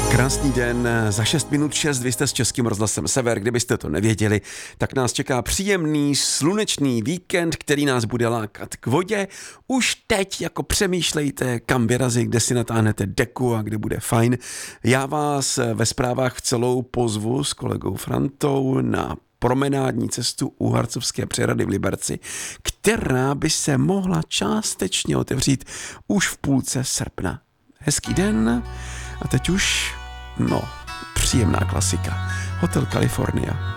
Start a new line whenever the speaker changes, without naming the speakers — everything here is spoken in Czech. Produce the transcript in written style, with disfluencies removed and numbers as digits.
Krásný den, za 6 minut 6, vy jste s Českým rozhlasem Sever, kdybyste to nevěděli, tak nás čeká příjemný slunečný víkend, který nás bude lákat k vodě. Už teď jako přemýšlejte, kam vyrazit, kde si natáhnete deku a kde bude fajn. Já vás ve zprávách v celou pozvu s kolegou Frantou na promenádní cestu u Harcovské přehrady v Liberci, která by se mohla částečně otevřít už v půlce srpna. Hezký den a teď už, příjemná klasika. Hotel California.